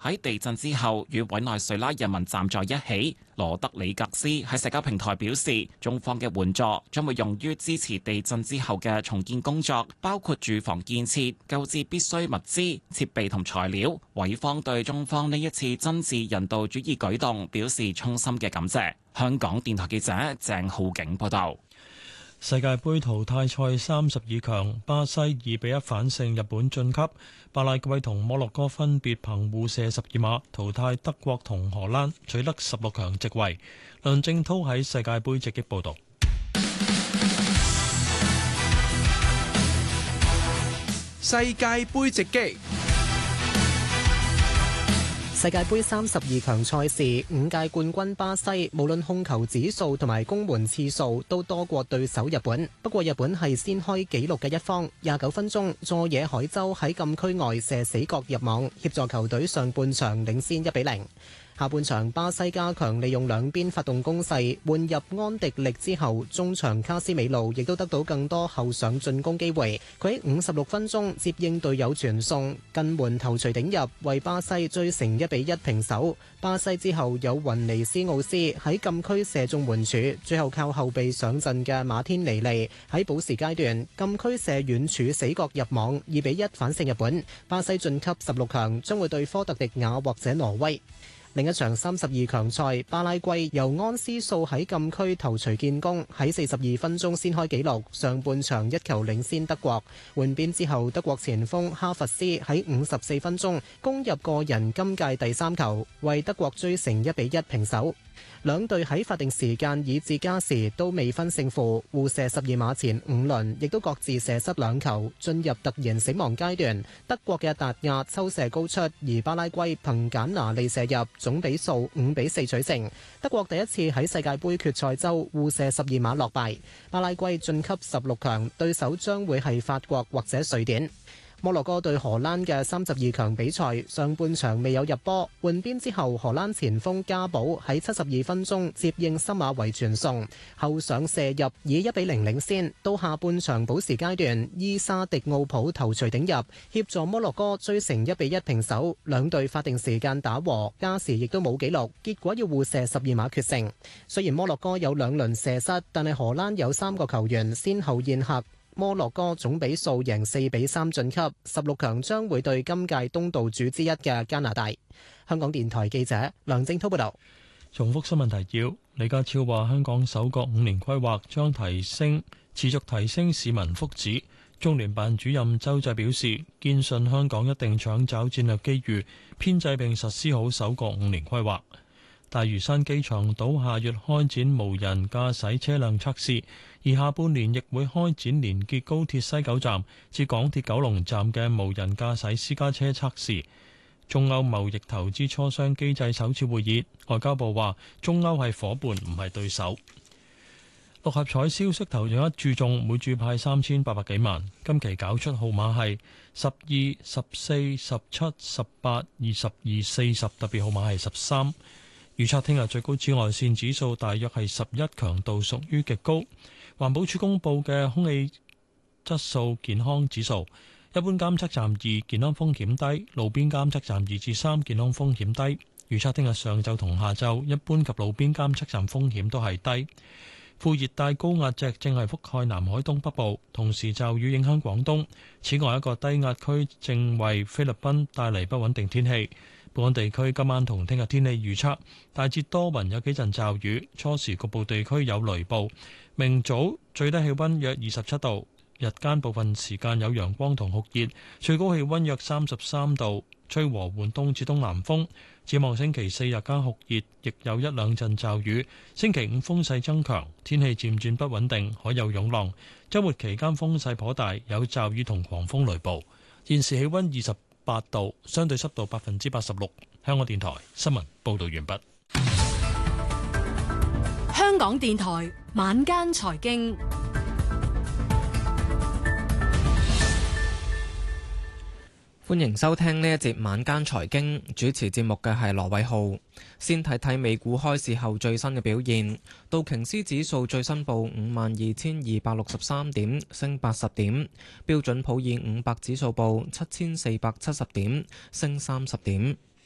喺地震之後與委內瑞拉人民站在一起。羅德里格斯喺社交平台表示，中方嘅援助將會用於支持地震之後嘅重建工作，包括住房建設、購置必需物資、設備同材料。委方對中方呢一次真摯人道主義舉動表示衷心嘅感謝。香港電台記者鄭浩景報道。 世界盃淘汰賽32強，巴西2比1反勝日本晉級，巴拉圭同摩洛哥分別憑互射12碼淘汰德國同荷蘭，取得16強席位。梁正濤喺世界盃直擊報道。 世界盃直擊。 世界盃32強賽事，5屆冠軍巴西無論控球指數同埋攻門次數都多過對手日本。不過日本係先開紀錄嘅一方，29分鐘佐野海洲喺禁區外射死角入網，協助球隊上半場領先1比0。下半場巴西加強利用兩邊發動攻勢，換入安迪力之後，中場卡斯美路亦都得到更多後上進攻機會。佢喺56分鐘接應隊友傳送，近門頭槌頂入，為巴西追成1比1平手。巴西之後有雲尼斯奧斯喺禁區射中門柱，最後靠後備上陣嘅馬天尼利喺補時階段禁區射遠柱死角入網，2比1反勝日本。巴西晉級16強，將會對科特迪瓦或者挪威。另一場32強賽，巴拉圭由安斯素喺禁區頭槌建功，喺42分鐘先開紀錄，上半場1球領先德國。換邊之後，德國前鋒哈弗斯喺54分鐘攻入個人今屆第3球，為德國追成1比1平手。兩隊喺法定時間以至加時都未分勝負，互射12碼前5輪亦都各自射失2球，進入突然死亡階段。德國嘅達亞抽射高出，而巴拉圭憑簡拿利射入，總比數5比4取勝。德國第一次喺世界盃決賽周互射12碼落敗。巴拉圭晉級16強，對手將會係法國或者瑞典。摩洛哥對荷蘭嘅32強比賽，上半場未有入波，換邊之後，荷蘭前鋒加寶喺72分鐘接應森馬維傳送，後上射入，以1比0領先。到下半場補時階段，伊沙迪奧普頭槌頂入，協助摩洛哥追成1比1平手。兩隊法定時間打和，加時亦都冇紀錄，結果要互射12碼決勝。雖然摩洛哥有2輪射失，但係荷蘭有3個球員先後宴客。摩洛哥總比數贏4比3晉級，16強將會對今屆東道主之一嘅加拿大。香港電台記者梁正滔報導。 重複新聞提要：李家超話，香港首個5年規劃將持續提升市民福祉。中聯辦主任周濟表示，堅信香港一定搶找戰略機遇，編製並實施好首個5年規劃。大嶼山機場島下月開展無人駕駛車輛測試，而下半年亦會開展連結高鐵西九站至港鐵九龍站嘅無人駕駛私家車測試。中歐貿易投資磋商機制首次會議，外交部話中歐係夥伴，唔係對手。六合彩消息頭獎一注中，每注派3800幾萬。今期搞出號碼係12、14、17、18、22、40，特別號碼係13。預測聽日最高紫外線指數大約係11，強度屬於極高。環保署公布嘅空氣質素健康指數，一般監測站2，健康風險低；路邊監測站2至3，健康風險低。預測聽日上晝同下晝，一般及路邊監測站風險都係低。副熱帶高壓脊正係覆蓋南海東北部，同時驟雨影響廣東。此外，一個低壓區正為菲律賓帶嚟不穩定天氣。本港地區今晚同聽日天氣預測，大致多雲，有幾陣驟雨，初時局部地區有雷暴。明早最低氣溫約27度，日間部分時間有陽光同酷熱，最高氣溫約33度，吹和緩東至東南風。展望星期4日間酷熱，亦有一兩陣驟雨。星期5風勢增強，天氣漸轉不穩定，可有湧浪。週末期間風勢頗大，有驟雨同狂風雷暴。現時氣溫28度，相對濕度86%。香港電台新聞報道完畢。 香港電台晚間財經， 歡迎收聽呢一節晚間財經，主持節目嘅係羅偉浩。先睇睇美股開市後最新嘅表現，道瓊斯指數最新報52,263點，升80點；標準普爾500指數報7470點，升30點。